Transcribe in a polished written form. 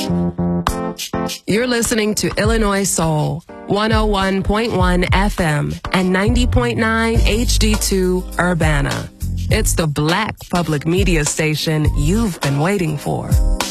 You're listening to Illinois Soul, 101.1 FM and 90.9 HD2 Urbana. It's the Black public media station you've been waiting for.